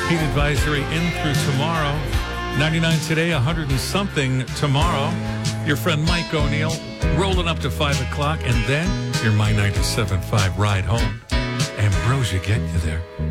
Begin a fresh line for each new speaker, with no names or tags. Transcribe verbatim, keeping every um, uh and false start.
Heat advisory in through tomorrow. ninety-nine today, one hundred and something tomorrow. Your friend Mike O'Neill rolling up to five o'clock, and then your My ninety-seven point five ride home. Ambrosia get you there.